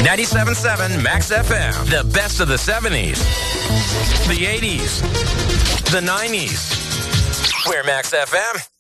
97.7 Max FM. The best of the 70s, the 80s, the 90s. We're Max FM.